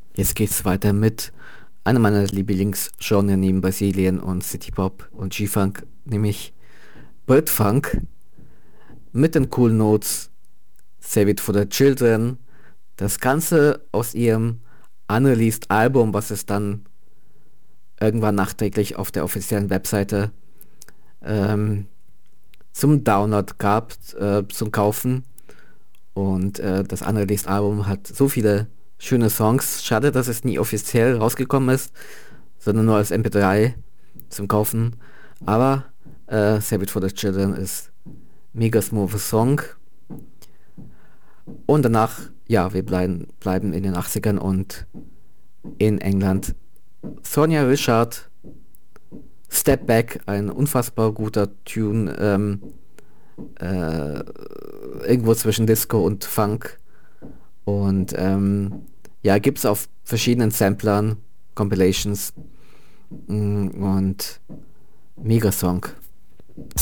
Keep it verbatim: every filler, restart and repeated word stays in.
Jetzt geht's weiter mit einer meiner Lieblingsgenre neben Brasilien und City Pop und G-Funk, nämlich Brit-Funk mit den coolen Notes Save It for the Children. Das Ganze aus ihrem unreleased Album, was es dann irgendwann nachträglich auf der offiziellen Webseite ähm, zum Download gab, äh, zum Kaufen. Und äh, das unreleased Album hat so viele schöne Songs. Schade, dass es nie offiziell rausgekommen ist, sondern nur als M P drei zum Kaufen. Aber äh, Save It for the Children ist mega smooth Song. Und danach, ja, wir bleiben, bleiben in den achtzigern und in England. Sonja Richard, Step Back, ein unfassbar guter Tune, ähm, äh, irgendwo zwischen Disco und Funk. Und ähm, ja, gibt's auf verschiedenen Samplern, Compilations, mm, und Mega Song.